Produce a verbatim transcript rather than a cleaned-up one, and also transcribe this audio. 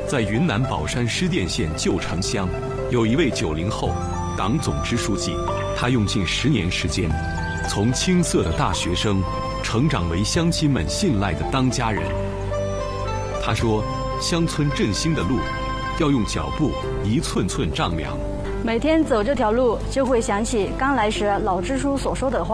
在云南保山施甸县旧城乡，有一位九零后党总支书记，他用近十年时间，从青涩的大学生，成长为乡亲们信赖的当家人。他说，乡村振兴的路，要用脚步一寸寸丈量。 每天走这条路，就会想起刚来时老支书所说的话。